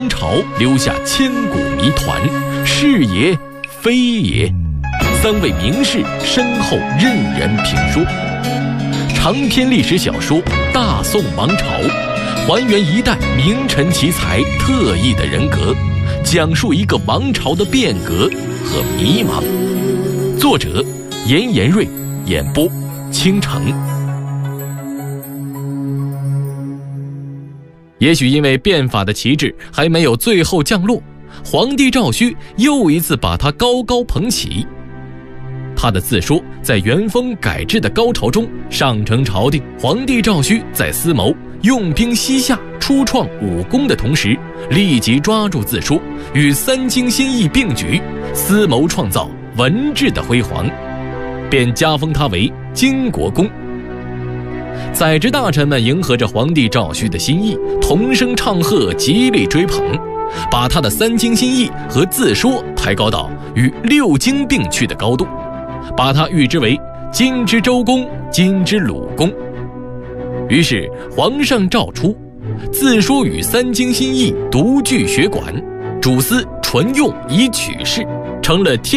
朝留下千古谜团，是也非也？三位名士身后任人评说。长篇历史小说《大宋王朝》，还原一代名臣奇才特异的人格，讲述一个王朝的变革和迷茫。作者严延瑞，演播倾城。也许因为变法的旗帜还没有最后降落，皇帝赵顼又一次把他高高捧起。他的自说在元丰改制的高潮中上承朝廷。皇帝赵顼在思谋用兵西夏、初创武功的同时，立即抓住自说与三经新义并举，思谋创造文治的辉煌，便加封他为金国公。宰执大臣们迎合着皇帝赵顼的心意，同声唱和，极力追捧，把他的三经新义和自说抬高到与六经并去的高度，把他誉之为今之周公，今之鲁公。于是皇上诏出，自说与三经新义独具学馆，主司纯用以取士，成了天